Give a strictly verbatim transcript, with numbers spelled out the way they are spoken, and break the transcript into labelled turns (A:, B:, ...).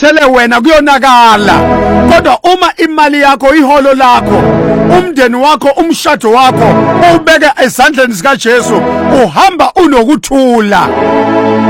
A: uzilethele wena kuyonakala. Kodwa uma imali yakho, iholo lakho, umndeni wakho, umshado wakho ubeke ezandleni zika Jesu, uhamba unokuthula.